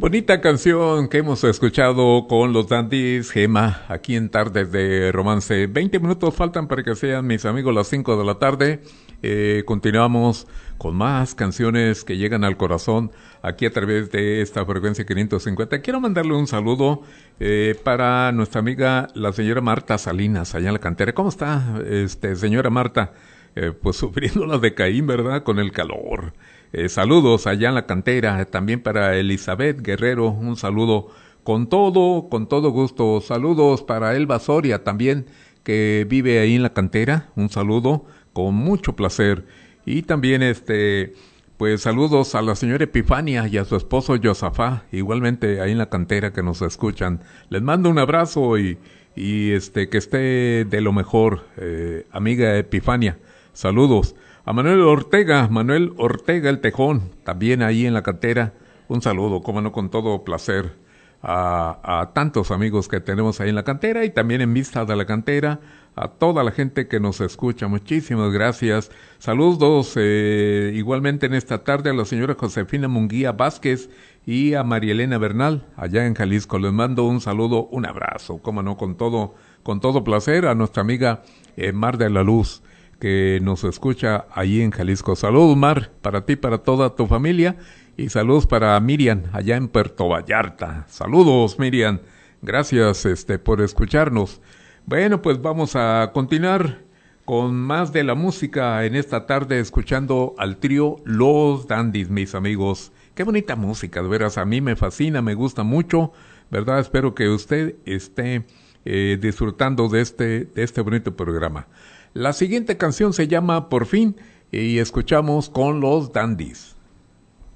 Bonita canción que hemos escuchado con los Dandies, Gema, aquí en Tardes de Romance. 20 minutos faltan para que sean, mis amigos, las 5 de la tarde. Continuamos con más canciones que llegan al corazón aquí a través de esta frecuencia 550. Quiero mandarle un saludo para nuestra amiga, la señora Marta Salinas, allá en la cantera. ¿Cómo está, señora Marta? Pues sufriendo la de Caín, ¿verdad? Con el calor. Saludos allá en la cantera, también para Elizabeth Guerrero, un saludo con todo gusto. Saludos para Elba Soria también, que vive ahí en la cantera, un saludo con mucho placer. Y también pues saludos a la señora Epifania y a su esposo Josafá, igualmente ahí en la cantera que nos escuchan. Les mando un abrazo y que esté de lo mejor, amiga Epifania. Saludos. A Manuel Ortega el Tejón, también ahí en la cantera, un saludo, cómo no, con todo placer, a tantos amigos que tenemos ahí en la cantera y también en vista de la cantera, a toda la gente que nos escucha, muchísimas gracias. Saludos igualmente en esta tarde a la señora Josefina Munguía Vázquez y a María Elena Bernal, allá en Jalisco. Les mando un saludo, un abrazo, cómo no, con todo placer, a nuestra amiga Mar de la Luz, que nos escucha allí en Jalisco. Saludos, Mar, para ti, para toda tu familia, y saludos para Miriam, allá en Puerto Vallarta. Saludos, Miriam, gracias por escucharnos. Bueno, pues vamos a continuar con más de la música en esta tarde, escuchando al trío Los Dandies, mis amigos. Qué bonita música, de veras, a mí me fascina, me gusta mucho, ¿verdad? Espero que usted esté disfrutando de este bonito programa. La siguiente canción se llama Por fin y escuchamos con los Dandies.